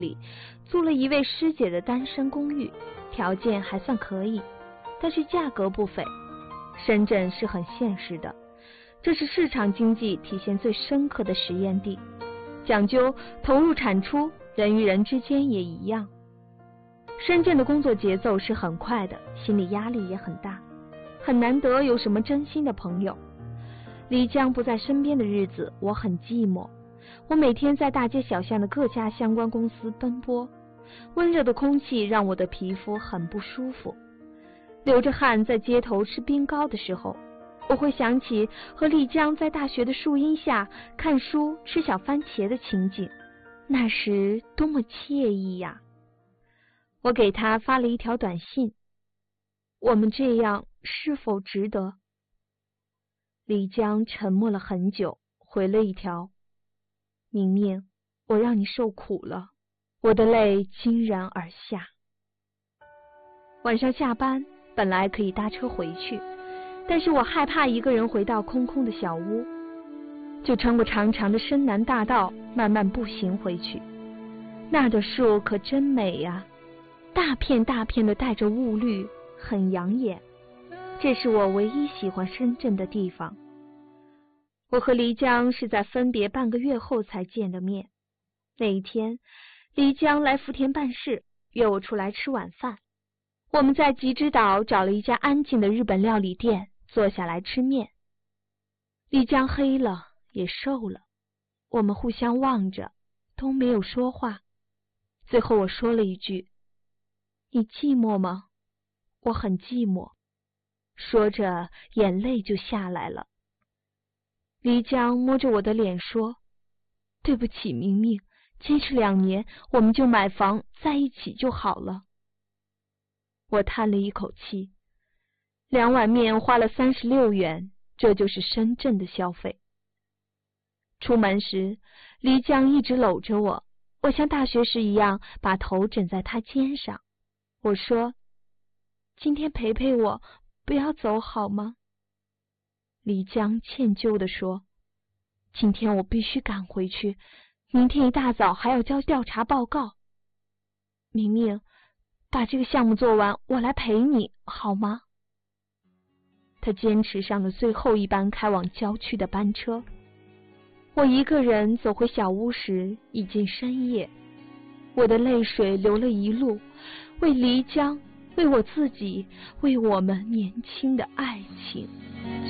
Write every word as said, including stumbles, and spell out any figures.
里租了一位师姐的单身公寓，条件还算可以，但是价格不菲。深圳是很现实的，这是市场经济体现最深刻的实验地，讲究投入产出，人与人之间也一样。深圳的工作节奏是很快的，心理压力也很大，很难得有什么真心的朋友。丽江不在身边的日子，我很寂寞。我每天在大街小巷的各家相关公司奔波，温热的空气让我的皮肤很不舒服。流着汗在街头吃冰糕的时候，我会想起和丽江在大学的树荫下看书吃小番茄的情景，那时多么惬意呀！我给他发了一条短信，我们这样是否值得？丽江沉默了很久，回了一条，明明，我让你受苦了。我的泪惊然而下。晚上下班本来可以搭车回去，但是我害怕一个人回到空空的小屋，就穿过长长的深南大道慢慢步行回去。那儿的树可真美呀，大片大片的带着雾绿，很养眼。这是我唯一喜欢深圳的地方。我和黎江是在分别半个月后才见的面。那一天，黎江来福田办事，约我出来吃晚饭。我们在吉之岛找了一家安静的日本料理店，坐下来吃面。丽江黑了，也瘦了，我们互相望着，都没有说话。最后我说了一句：“你寂寞吗？”我很寂寞。说着，眼泪就下来了。丽江摸着我的脸说：“对不起，明明，坚持两年，我们就买房，在一起就好了。”我叹了一口气，两碗面花了三十六元，这就是深圳的消费。出门时，黎江一直搂着我，我像大学时一样把头枕在他肩上。我说：“今天陪陪我，不要走好吗？”黎江歉疚地说：“今天我必须赶回去，明天一大早还要交调查报告。明明，把这个项目做完，我来陪你，好吗？”他坚持上了最后一班开往郊区的班车。我一个人走回小屋时，已经深夜。我的泪水流了一路，为黎江，为我自己，为我们年轻的爱情。